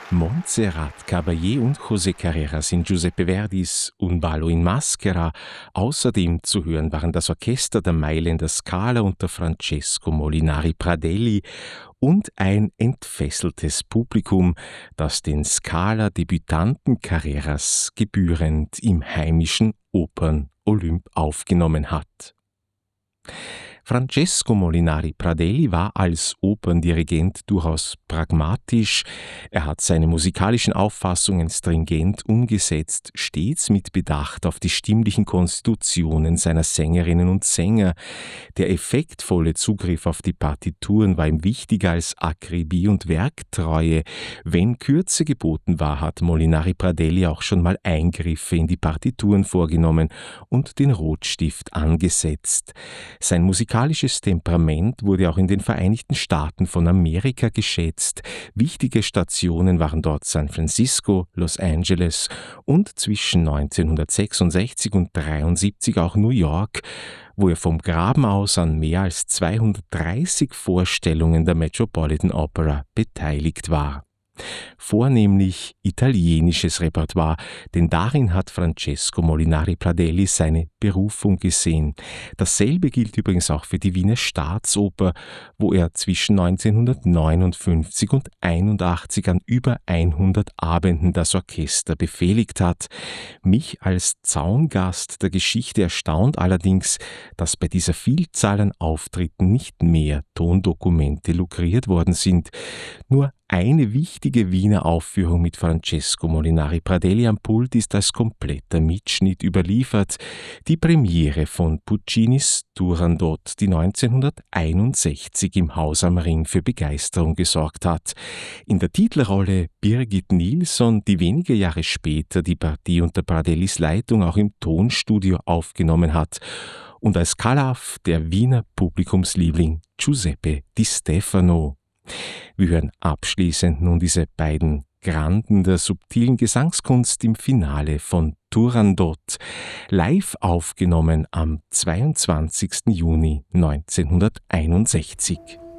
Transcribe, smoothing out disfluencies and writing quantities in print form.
Montserrat Caballé und José Carreras in Giuseppe Verdis Un ballo in maschera. Außerdem zu hören waren das Orchester der Mailänder Scala unter Francesco Molinari Pradelli und ein entfesseltes Publikum, das den Scala-Debütanten Carreras gebührend im heimischen Opern-Olymp aufgenommen hat. Francesco Molinari Pradelli war als Operndirigent durchaus pragmatisch. Er hat seine musikalischen Auffassungen stringent umgesetzt, stets mit Bedacht auf die stimmlichen Konstitutionen seiner Sängerinnen und Sänger. Der effektvolle Zugriff auf die Partituren war ihm wichtiger als Akribie und Werktreue. Wenn Kürze geboten war, hat Molinari Pradelli auch schon mal Eingriffe in die Partituren vorgenommen und den Rotstift angesetzt. Sein musikalisches Temperament wurde auch in den Vereinigten Staaten von Amerika geschätzt. Wichtige Stationen waren dort San Francisco, Los Angeles und zwischen 1966 und 1973 auch New York, wo er vom Graben aus an mehr als 230 Vorstellungen der Metropolitan Opera beteiligt war. Vornehmlich italienisches Repertoire, denn darin hat Francesco Molinari Pradelli seine Berufung gesehen. Dasselbe gilt übrigens auch für die Wiener Staatsoper, wo er zwischen 1959 und 1981 an über 100 Abenden das Orchester befehligt hat. Mich als Zaungast der Geschichte erstaunt allerdings, dass bei dieser Vielzahl an Auftritten nicht mehr Tondokumente lukriert worden sind. Nur eine wichtige Wiener Aufführung mit Francesco Molinari Pradelli am Pult ist als kompletter Mitschnitt überliefert. Die Premiere von Puccinis Turandot, die 1961 im Haus am Ring für Begeisterung gesorgt hat. In der Titelrolle Birgit Nilsson, die wenige Jahre später die Partie unter Pradellis Leitung auch im Tonstudio aufgenommen hat. Und als Calaf der Wiener Publikumsliebling Giuseppe Di Stefano. Wir hören abschließend nun diese beiden Granden der subtilen Gesangskunst im Finale von Turandot, live aufgenommen am 22. Juni 1961.